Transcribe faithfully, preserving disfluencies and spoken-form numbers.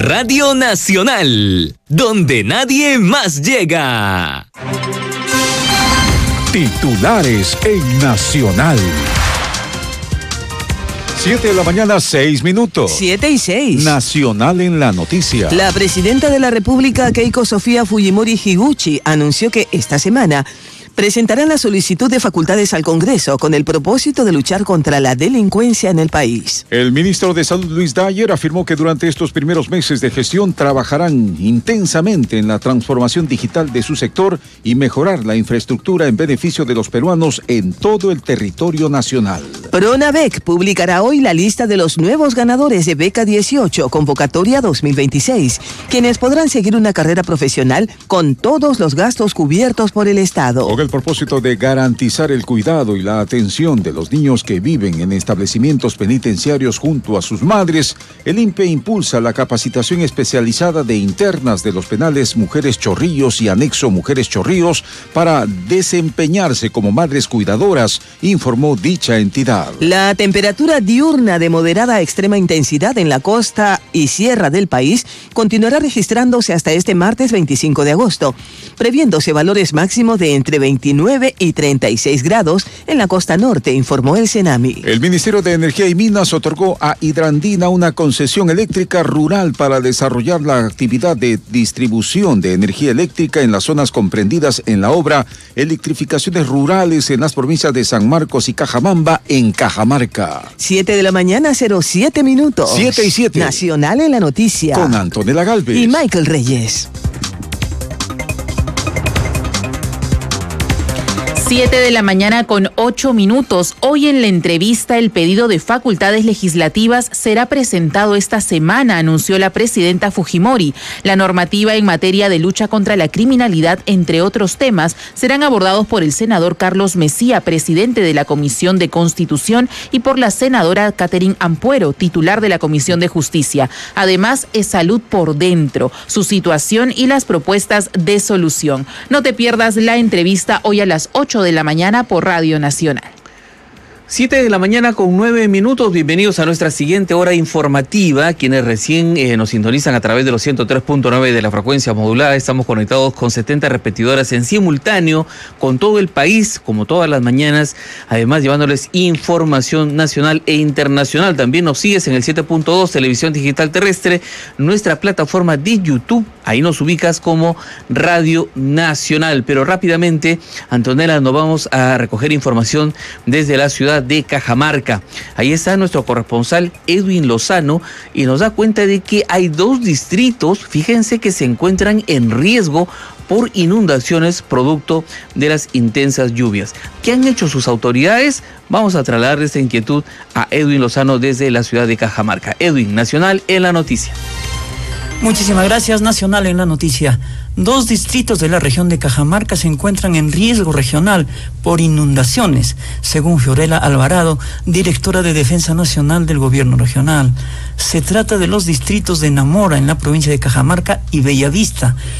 Radio Nacional, donde nadie más llega. Titulares en Nacional. Siete de la mañana, seis minutos. Siete y seis. Nacional en la noticia. La presidenta de la República, Keiko Sofía Fujimori Higuchi, anunció que esta semana presentarán la solicitud de facultades al Congreso con el propósito de luchar contra la delincuencia en el país. El ministro de Salud, Luis Dyer, afirmó que durante estos primeros meses de gestión trabajarán intensamente en la transformación digital de su sector y mejorar la infraestructura en beneficio de los peruanos en todo el territorio nacional. Pronavec publicará hoy la lista de los nuevos ganadores de Beca dieciocho, convocatoria dos mil veintiséis, quienes podrán seguir una carrera profesional con todos los gastos cubiertos por el Estado. Con el propósito de garantizar el cuidado y la atención de los niños que viven en establecimientos penitenciarios junto a sus madres, el I N P E impulsa la capacitación especializada de internas de los penales Mujeres Chorrillos y Anexo Mujeres Chorrillos para desempeñarse como madres cuidadoras, informó dicha entidad. La temperatura diurna de moderada a extrema intensidad en la costa y sierra del país continuará registrándose hasta este martes veinticinco de agosto, previéndose valores máximos de entre veintinueve y treinta y seis grados en la costa norte, informó el Senami. El Ministerio de Energía y Minas otorgó a Hidrandina una concesión eléctrica rural para desarrollar la actividad de distribución de energía eléctrica en las zonas comprendidas en la obra Electrificaciones Rurales en las provincias de San Marcos y Cajabamba, en Cajamarca. Siete de la mañana, cero siete minutos. Siete y siete. Nacional en la noticia. Con Antonella Galvez y Michael Reyes. Siete de la mañana con ocho minutos. Hoy en la entrevista el pedido de facultades legislativas será presentado esta semana, anunció la presidenta Fujimori. La normativa en materia de lucha contra la criminalidad, entre otros temas, serán abordados por el senador Carlos Messía, presidente de la Comisión de Constitución, y por la senadora Catherine Ampuero, titular de la Comisión de Justicia. Además, es salud por dentro, su situación y las propuestas de solución. No te pierdas la entrevista hoy a las ocho de la mañana por Radio Nacional. Siete de la mañana con nueve minutos. Bienvenidos a nuestra siguiente hora informativa. Quienes recién eh, nos sintonizan a través de los ciento tres punto nueve de la frecuencia modulada, estamos conectados con setenta repetidoras en simultáneo con todo el país, como todas las mañanas, además llevándoles información nacional e internacional. También nos sigues en el siete punto dos Televisión Digital Terrestre, nuestra plataforma de YouTube. Ahí nos ubicas como Radio Nacional. Pero rápidamente, Antonella, nos vamos a recoger información desde la ciudad de Cajamarca. Ahí está nuestro corresponsal Edwin Lozano y nos da cuenta de que hay dos distritos, fíjense, que se encuentran en riesgo por inundaciones producto de las intensas lluvias. ¿Qué han hecho sus autoridades? Vamos a trasladar esta inquietud a Edwin Lozano desde la ciudad de Cajamarca. Edwin, Nacional en la noticia. Muchísimas gracias, Nacional en la noticia. Dos distritos de la región de Cajamarca se encuentran en riesgo regional por inundaciones, según Fiorella Alvarado, directora de Defensa Nacional del Gobierno Regional. Se trata de los distritos de Namora, en la provincia de Cajamarca, y Bellavista,